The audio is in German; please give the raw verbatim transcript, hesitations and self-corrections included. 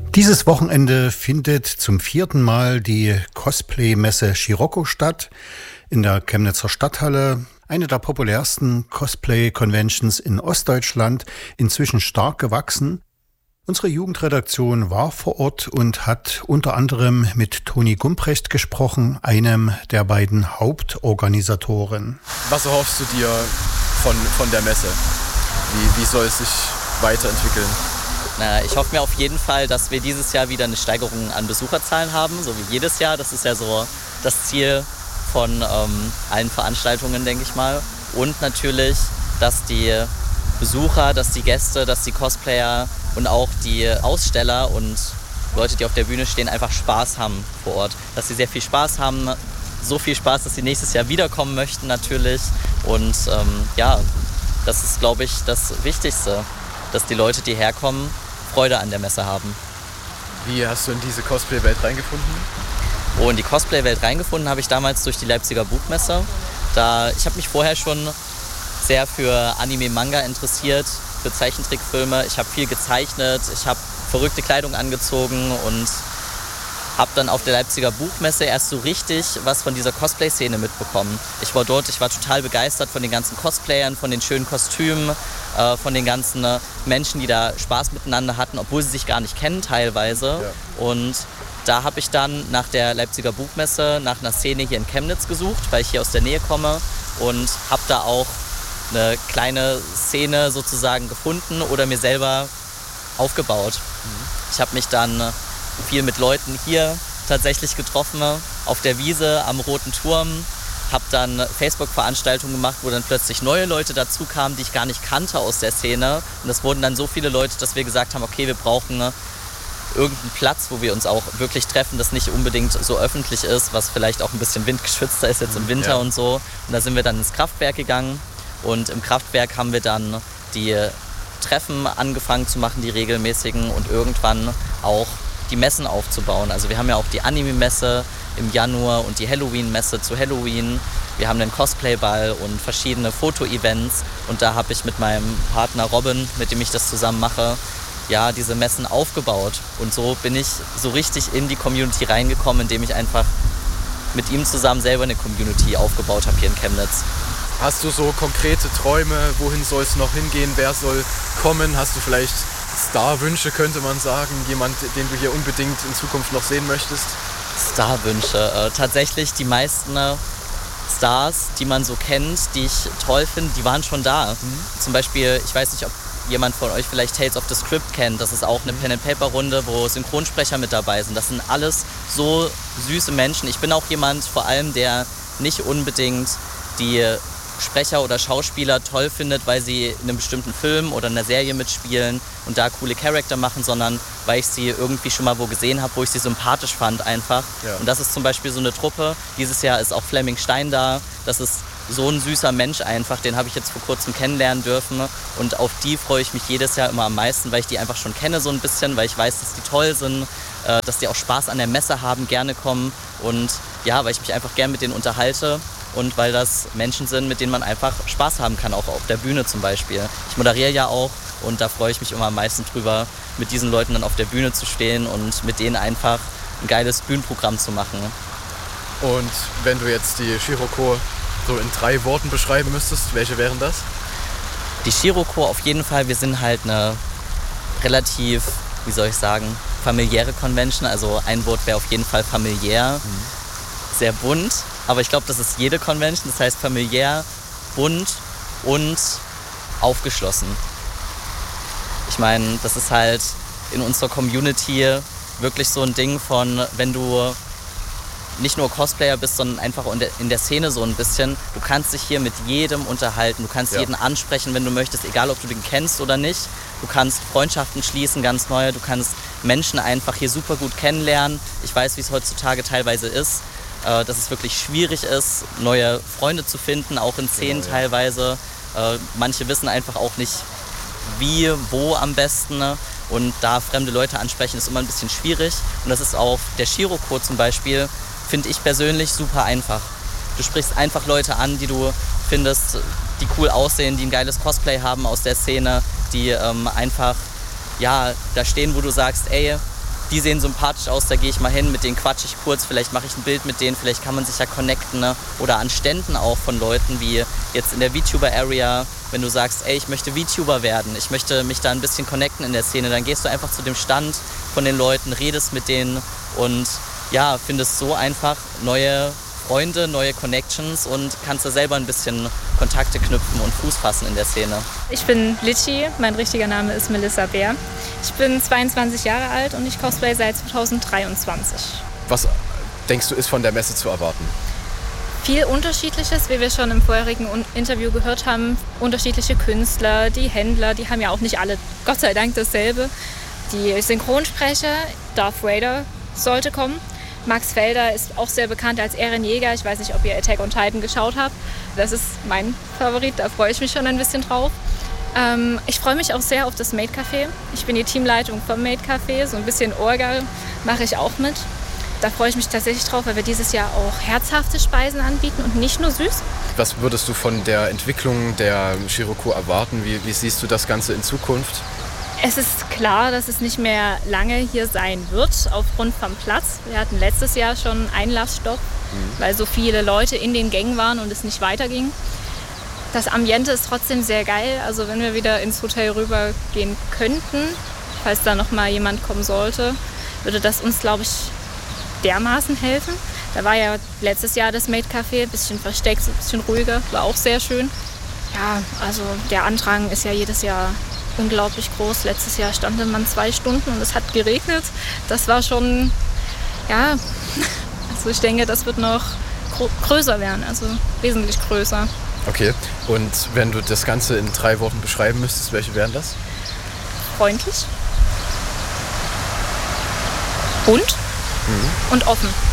Dieses Wochenende findet zum vierten Mal die Cosplay-Messe Scirocco statt in der Chemnitzer Stadthalle. Eine der populärsten Cosplay-Conventions in Ostdeutschland, inzwischen stark gewachsen. Unsere Jugendredaktion war vor Ort und hat unter anderem mit Toni Gumprecht gesprochen, einem der beiden Hauptorganisatoren. Was erhoffst du dir von, von der Messe? Wie, wie soll es sich weiterentwickeln? Na, ich hoffe mir auf jeden Fall, dass wir dieses Jahr wieder eine Steigerung an Besucherzahlen haben, so wie jedes Jahr. Das ist ja so das Ziel von ähm, allen Veranstaltungen, denke ich mal. Und natürlich, dass die Besucher, dass die Gäste, dass die Cosplayer und auch die Aussteller und Leute, die auf der Bühne stehen, einfach Spaß haben vor Ort. Dass sie sehr viel Spaß haben, so viel Spaß, dass sie nächstes Jahr wiederkommen möchten natürlich. Und ähm, ja, das ist, glaube ich, das Wichtigste, dass die Leute, die herkommen, Freude an der Messe haben. Wie hast du in diese Cosplay-Welt reingefunden? Oh, in die Cosplay-Welt reingefunden habe ich damals durch die Leipziger Buchmesse. Da, ich habe mich vorher schon sehr für Anime-Manga interessiert, für Zeichentrickfilme. Ich habe viel gezeichnet, ich habe verrückte Kleidung angezogen und habe dann auf der Leipziger Buchmesse erst so richtig was von dieser Cosplay-Szene mitbekommen. Ich war dort, ich war total begeistert von den ganzen Cosplayern, von den schönen Kostümen, äh, von den ganzen äh, Menschen, die da Spaß miteinander hatten, obwohl sie sich gar nicht kennen teilweise. Ja. Und da habe ich dann nach der Leipziger Buchmesse nach einer Szene hier in Chemnitz gesucht, weil ich hier aus der Nähe komme und habe da auch eine kleine Szene sozusagen gefunden oder mir selber aufgebaut. Mhm. Ich habe mich dann viel mit Leuten hier tatsächlich getroffen, auf der Wiese am Roten Turm, habe dann Facebook-Veranstaltungen gemacht, wo dann plötzlich neue Leute dazu kamen, die ich gar nicht kannte aus der Szene. Und es wurden dann so viele Leute, dass wir gesagt haben, okay, wir brauchen irgendeinen Platz, wo wir uns auch wirklich treffen, das nicht unbedingt so öffentlich ist, was vielleicht auch ein bisschen windgeschützter ist jetzt im Winter ja. und so. Und da sind wir dann ins Kraftwerk gegangen und im Kraftwerk haben wir dann die Treffen angefangen zu machen, die regelmäßigen und irgendwann auch die Messen aufzubauen. Also wir haben ja auch die Anime-Messe im Januar und die Halloween-Messe zu Halloween. Wir haben den Cosplay-Ball und verschiedene Foto-Events und da habe ich mit meinem Partner Robin, mit dem ich das zusammen mache, ja, diese Messen aufgebaut. Und so bin ich so richtig in die Community reingekommen, indem ich einfach mit ihm zusammen selber eine Community aufgebaut habe hier in Chemnitz. Hast du so konkrete Träume, wohin soll es noch hingehen, wer soll kommen? Hast du vielleicht Starwünsche, könnte man sagen, jemand, den du hier unbedingt in Zukunft noch sehen möchtest? Starwünsche, äh, tatsächlich die meisten äh, Stars, die man so kennt, die ich toll finde, die waren schon da. Mhm. Zum Beispiel, ich weiß nicht, ob jemand von euch vielleicht Tales of the Script kennt, das ist auch eine Pen-and-Paper-Runde, wo Synchronsprecher mit dabei sind. Das sind alles so süße Menschen. Ich bin auch jemand vor allem, der nicht unbedingt die Sprecher oder Schauspieler toll findet, weil sie in einem bestimmten Film oder einer Serie mitspielen und da coole Charakter machen, sondern weil ich sie irgendwie schon mal wo gesehen habe, wo ich sie sympathisch fand einfach. Ja. Und das ist zum Beispiel so eine Truppe. Dieses Jahr ist auch Flemming Stein da. Das ist so ein süßer Mensch einfach, den habe ich jetzt vor kurzem kennenlernen dürfen und auf die freue ich mich jedes Jahr immer am meisten, weil ich die einfach schon kenne so ein bisschen, weil ich weiß, dass die toll sind, dass die auch Spaß an der Messe haben, gerne kommen und ja, weil ich mich einfach gern mit denen unterhalte. Und weil das Menschen sind, mit denen man einfach Spaß haben kann, auch auf der Bühne zum Beispiel. Ich moderiere ja auch und da freue ich mich immer am meisten drüber, mit diesen Leuten dann auf der Bühne zu stehen und mit denen einfach ein geiles Bühnenprogramm zu machen. Und wenn du jetzt die Scirocco so in drei Worten beschreiben müsstest, welche wären das? Die Scirocco auf jeden Fall, wir sind halt eine relativ, wie soll ich sagen, familiäre Convention. Also ein Wort wäre auf jeden Fall familiär, mhm. sehr bunt. Aber ich glaube, das ist jede Convention, das heißt familiär, bunt und aufgeschlossen. Ich meine, das ist halt in unserer Community wirklich so ein Ding von, wenn du nicht nur Cosplayer bist, sondern einfach in der Szene so ein bisschen, du kannst dich hier mit jedem unterhalten, du kannst ja. jeden ansprechen, wenn du möchtest, egal ob du den kennst oder nicht. Du kannst Freundschaften schließen, ganz neue, du kannst Menschen einfach hier super gut kennenlernen. Ich weiß, wie es heutzutage teilweise ist. Dass es wirklich schwierig ist, neue Freunde zu finden, auch in Szenen genau, ja. teilweise. Manche wissen einfach auch nicht, wie, wo am besten. Und da fremde Leute ansprechen, ist immer ein bisschen schwierig. Und das ist auf der Scirocco zum Beispiel, finde ich persönlich super einfach. Du sprichst einfach Leute an, die du findest, die cool aussehen, die ein geiles Cosplay haben aus der Szene, die ähm, einfach ja, da stehen, wo du sagst, ey, die sehen sympathisch aus, da gehe ich mal hin, mit denen quatsche ich kurz, vielleicht mache ich ein Bild mit denen, vielleicht kann man sich ja connecten, ne? Oder an Ständen auch von Leuten, wie jetzt in der VTuber-Area, wenn du sagst, ey, ich möchte VTuber werden, ich möchte mich da ein bisschen connecten in der Szene, dann gehst du einfach zu dem Stand von den Leuten, redest mit denen und ja, findest so einfach neue Freunde, neue Connections und kannst da selber ein bisschen Kontakte knüpfen und Fuß fassen in der Szene. Ich bin Litchi, mein richtiger Name ist Melissa Bär. Ich bin zweiundzwanzig Jahre alt und ich cosplay seit zweitausenddreiundzwanzig. Was denkst du, ist von der Messe zu erwarten? Viel Unterschiedliches, wie wir schon im vorherigen Interview gehört haben. Unterschiedliche Künstler, die Händler, die haben ja auch nicht alle, Gott sei Dank, dasselbe. Die Synchronsprecher, Darth Vader sollte kommen. Max Felder ist auch sehr bekannt als Ehrenjäger. Ich weiß nicht, ob ihr Attack on Titan geschaut habt. Das ist mein Favorit, da freue ich mich schon ein bisschen drauf. Ähm, ich freue mich auch sehr auf das Maid Café. Ich bin die Teamleitung vom Maid Café. So ein bisschen Orga mache ich auch mit. Da freue ich mich tatsächlich drauf, weil wir dieses Jahr auch herzhafte Speisen anbieten und nicht nur süß. Was würdest du von der Entwicklung der Shiroko erwarten? Wie, wie siehst du das Ganze in Zukunft? Es ist klar, dass es nicht mehr lange hier sein wird, aufgrund vom Platz. Wir hatten letztes Jahr schon Einlassstopp, mhm. weil so viele Leute in den Gängen waren und es nicht weiterging. Das Ambiente ist trotzdem sehr geil. Also wenn wir wieder ins Hotel rübergehen könnten, falls da noch mal jemand kommen sollte, würde das uns, glaube ich, dermaßen helfen. Da war ja letztes Jahr das Maid Café, ein bisschen versteckt, ein bisschen ruhiger, war auch sehr schön. Ja, also der Andrang ist ja jedes Jahr unglaublich groß. Letztes Jahr stande man zwei Stunden und es hat geregnet. Das war schon, ja, also ich denke, das wird noch gro- größer werden, also wesentlich größer. Okay, und wenn du das Ganze in drei Worten beschreiben müsstest, welche wären das? Freundlich, bunt mhm. und offen.